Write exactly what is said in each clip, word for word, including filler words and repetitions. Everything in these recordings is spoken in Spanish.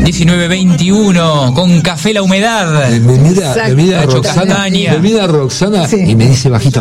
diecinueve veintiuno, con Café La Humedad. Me, me mira, me mira Roxana, me mira Roxana sí. y me dice bajito.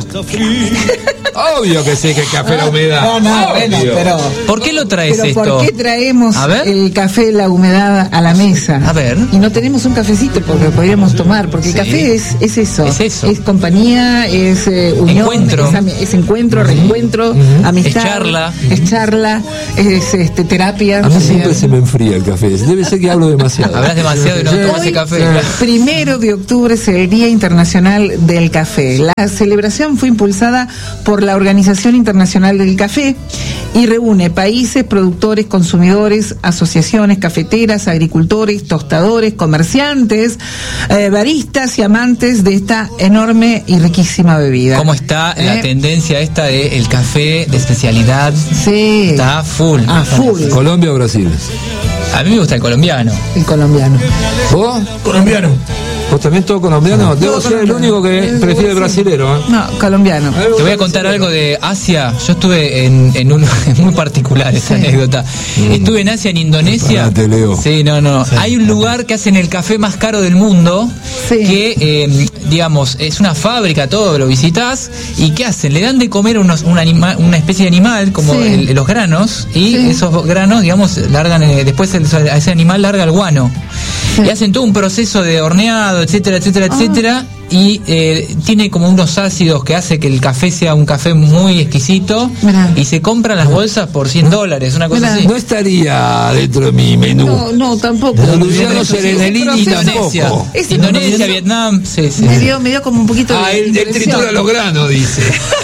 Obvio que sé que es Café La Humedad. No, no, bueno, pero. ¿Por qué lo traes pero esto? ¿Por qué traemos el Café La Humedad a la mesa? A ver. Y no tenemos un cafecito porque podríamos tomar, porque sí. el café es, es eso. Es eso. Es compañía, es eh, unión, encuentro. Es, es encuentro, uh-huh. reencuentro, uh-huh. amistad. Es charla. Es charla, es este, terapia. A mí siempre se me enfría el café. Debe ser que hablo demasiado. Hablas demasiado y no tomas café. Primero de octubre es el Día Internacional del Café. La celebración fue impulsada por la Organización Internacional del Café y reúne países, productores, consumidores, asociaciones cafeteras, agricultores, tostadores, comerciantes, eh, baristas y amantes de esta enorme y riquísima bebida. ¿Cómo está eh? la tendencia esta de el café de especialidad? Sí. Está full. A full. ¿Colombia o Brasil? A mí me gusta el colombiano. El colombiano. ¿Vos? Colombiano. ¿Vos también todo colombiano? No, Debo todo ser el único que prefiere el brasilero, ¿eh? No, colombiano. Te voy a contar algo de Asia. Yo estuve en, en un... Es muy particular esta sí. anécdota. Mm. Estuve en Asia, en Indonesia. Te leo. Sí, no, no. Sí. Hay un lugar que hacen el café más caro del mundo. Sí. Que, eh, digamos, es una fábrica, todo, lo visitas. ¿Y qué hacen? Le dan de comer unos, un anima, una especie de animal, como sí. el, los granos. Y sí. esos granos, digamos, largan eh, después el, ese animal larga el guano. Sí. Y hacen todo un proceso de horneado, etcétera, etcétera, ah. etcétera, y eh, tiene como unos ácidos que hace que el café sea un café muy exquisito. Mirá. Y se compran las bolsas por cien dólares, una cosa Mirá. así. No estaría dentro de mi menú. No, no, tampoco. Luciano Serenelini Indonesia. Indonesia, Vietnam, sí, sí. Me dio, me dio como un poquito ah, de el, el tritura los granos, dice.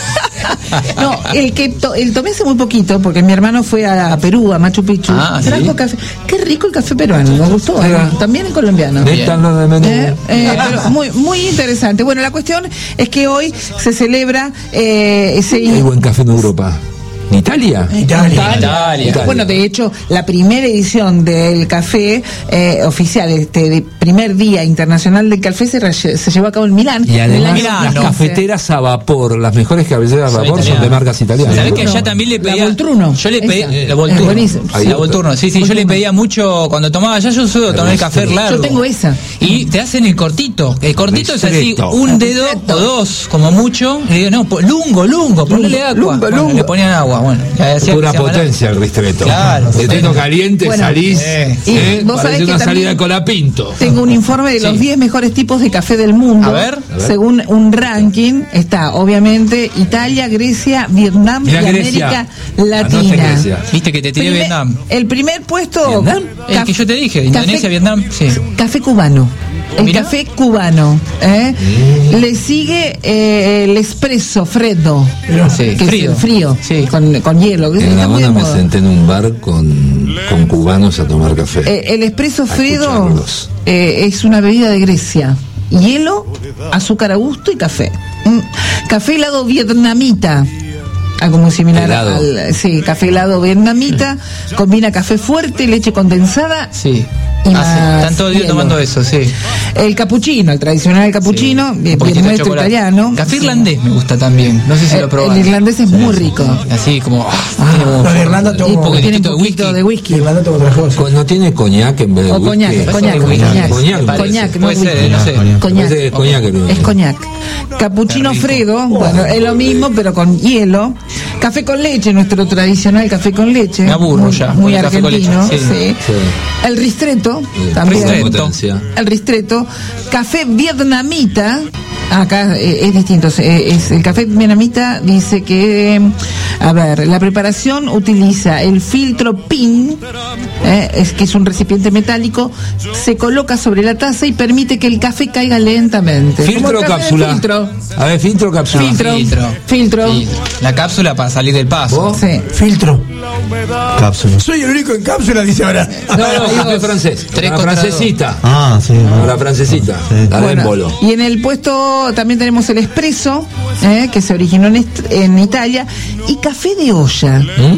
No, el que to, el tomé hace muy poquito, porque mi hermano fue a, a Perú, a Machu Picchu. Ah, trajo ¿sí? café. Qué rico el café peruano, me gustó. ¿eh? También en colombiano. De esta no de menú. Eh, eh, pero muy, muy interesante. Bueno, la cuestión es que hoy se celebra eh, ese. Hay buen café en Europa. ¿Italia? Italia. Italia. Italia. Bueno, de hecho, la primera edición del café eh, oficial, este de primer día internacional del café, se, re, se llevó a cabo en Milán. Y además, Milán, las no. cafeteras a vapor, las mejores cafeteras a vapor italianas. Son de marcas italianas. ¿Sabés que allá también le pedía? La Volturno. Yo le pedía. Esa. La Volturno. Sí, la Volturno, sí, sí. Volturno. Yo le pedía mucho cuando tomaba allá. Yo suelo tomar el café largo. Yo tengo esa. Y te hacen el cortito. El cortito Ristretto. Es así, un dedo o dos, como mucho. Le digo, no, lungo, lungo, ponle agua. Lungo, bueno, lungo. Le ponían agua, bueno. Pura potencia el ristretto. Claro. De teto caliente bueno, salís. Eh, eh, ¿vos parece una salida de Colapinto. Tengo un informe de los diez sí. mejores tipos de café del mundo. A ver, a ver. Según un ranking, está obviamente Italia, Grecia, Vietnam Mirá y Grecia. América Latina. Viste que te tiré Primer, Vietnam. El primer puesto. El café, que yo te dije, Indonesia, café, Vietnam. Sí. Café cubano. El Mirá. café cubano. ¿eh? Mm. Le sigue eh, el espresso freddo. Sí, que frío. Es frío. Sí. Con, con hielo. En La Habana me senté en un bar con, con cubanos a tomar café. Eh, el espresso freddo eh, es una bebida de Grecia. Hielo, azúcar a gusto y café. Mm. Café helado vietnamita. Algo muy similar helado. al sí, café helado vietnamita. Combina café fuerte, leche condensada. Sí. Y ah, sí. Están todo el día hielo. tomando eso, sí. El capuchino, el tradicional capuchino, sí. bien nuestro italiano. Café irlandés me gusta también. No sé si el, lo probaron. El irlandés es sí, muy rico. Así como. Ah, no, Irlanda tomo, un poquitito de whisky. De whisky. Irlanda tomo otra cosa. ¿No tiene coñac en vez de o whisky? Coñac, coñac, coñac. Coñac, coñac. Puede ser, eh, no sé. Coñac. Es coñac. Es coñac. Capuchino Fredo, bueno, es lo mismo, pero con hielo. Café con leche, nuestro tradicional café con leche. Me aburro muy, ya. Muy argentino. Sí. Sí. Sí. El ristretto, sí. también. Ristretto. El ristretto. Café vietnamita. Acá eh, es distinto. Eh, es, el café vietnamita dice que, a ver, la preparación utiliza el filtro P I N, eh, es que es un recipiente metálico, se coloca sobre la taza y permite que el café caiga lentamente. ¿Filtro o cápsula? Filtro. A ver, ¿filtro o cápsula? Filtro. Filtro. Filtro. Filtro. La cápsula para salir del paso. ¿Vos? Sí. Filtro. Cápsula. Soy el único en cápsula, dice ahora. No, no, café francés. Tres la francesita. Ah, sí. No. La francesita. Sí. La bueno, démbolo. y en el puesto también tenemos el espresso, eh, que se originó en, en Italia, y café de olla.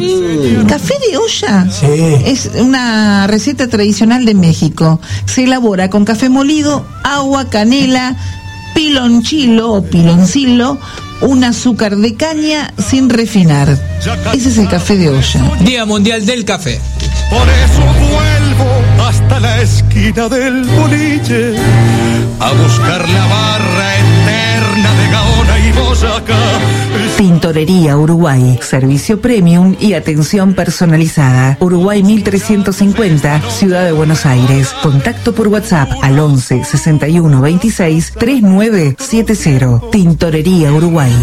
Mm. Café de olla sí. es una receta tradicional de México. Se elabora con café molido, agua, canela, pilonchilo o piloncillo, un azúcar de caña sin refinar. Ese es el café de olla. Día Mundial del Café. Por eso vuelvo hasta la esquina. esquina del boliche a buscar la barra eterna de Gaona y Boyacá. Tintorería Uruguay, servicio premium y atención personalizada. Uruguay mil trescientos cincuenta, Ciudad de Buenos Aires. Contacto por WhatsApp al once sesenta y uno veintiséis treinta y nueve setenta. Tintorería Uruguay.